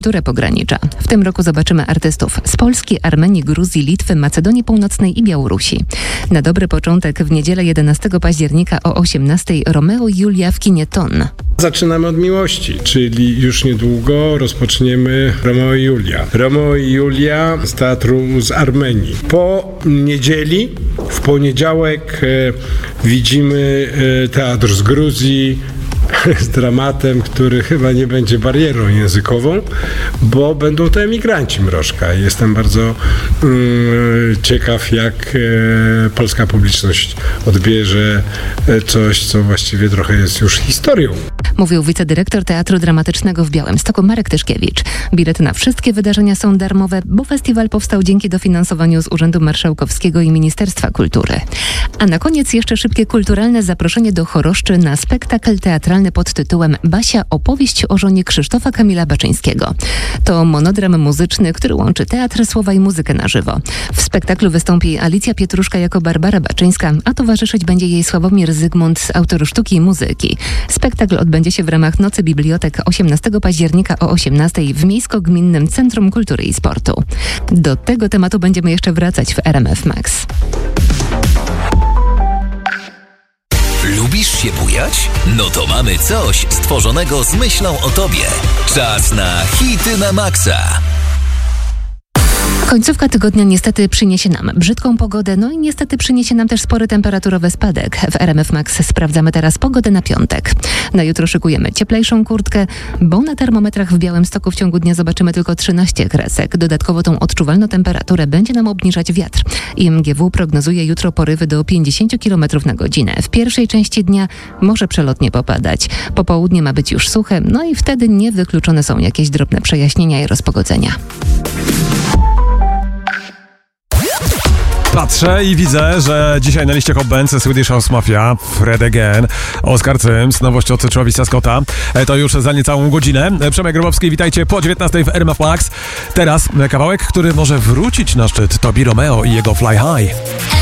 Kulturę pogranicza. W tym roku zobaczymy artystów z Polski, Armenii, Gruzji, Litwy, Macedonii Północnej i Białorusi. Na dobry początek w niedzielę 11 października o 18 Romeo i Julia w kinie Ton. Zaczynamy od miłości, czyli już niedługo rozpoczniemy Romeo i Julia. Romeo i Julia z teatru z Armenii. Po niedzieli, w poniedziałek widzimy teatr z Gruzji, z dramatem, który chyba nie będzie barierą językową, bo będą to emigranci Mrożka. Jestem bardzo ciekaw, jak polska publiczność odbierze coś, co właściwie trochę jest już historią. Mówił wicedyrektor Teatru Dramatycznego w Białymstoku Marek Tyszkiewicz. Bilety na wszystkie wydarzenia są darmowe, bo festiwal powstał dzięki dofinansowaniu z Urzędu Marszałkowskiego i Ministerstwa Kultury. A na koniec jeszcze szybkie kulturalne zaproszenie do Choroszczy na spektakl teatralny pod tytułem Basia, opowieść o żonie Krzysztofa Kamila Baczyńskiego. To monodram muzyczny, który łączy teatr, słowa i muzykę na żywo. W spektaklu wystąpi Alicja Pietruszka jako Barbara Baczyńska, a towarzyszyć będzie jej Sławomir Zygmunt, autor sztuki i muzyki. Spektakl odbędzie się w ramach Nocy Bibliotek 18 października o 18 w Miejsko-Gminnym Centrum Kultury i Sportu. Do tego tematu będziemy jeszcze wracać w RMF Max. Lubisz się bujać? No to mamy coś stworzonego z myślą o tobie. Czas na hity na maksa. Końcówka tygodnia niestety przyniesie nam brzydką pogodę, no i niestety przyniesie nam też spory temperaturowy spadek. W RMF Max sprawdzamy teraz pogodę na piątek. Na jutro szykujemy cieplejszą kurtkę, bo na termometrach w Białymstoku w ciągu dnia zobaczymy tylko 13 kresek. Dodatkowo tą odczuwalną temperaturę będzie nam obniżać wiatr. IMGW prognozuje jutro porywy do 50 km na godzinę. W pierwszej części dnia może przelotnie popadać. Popołudnie ma być już suche, no i wtedy niewykluczone są jakieś drobne przejaśnienia i rozpogodzenia. Patrzę i widzę, że dzisiaj na liście Hot Bands Swedish House Mafia, Fred Again, Oskar Cyms, nowość od Travisa Scotta. To już za niecałą godzinę. Przemek Grabowski, witajcie po 19 w RMF Max. Teraz kawałek, który może wrócić na szczyt. Tobi Romeo i jego Fly High.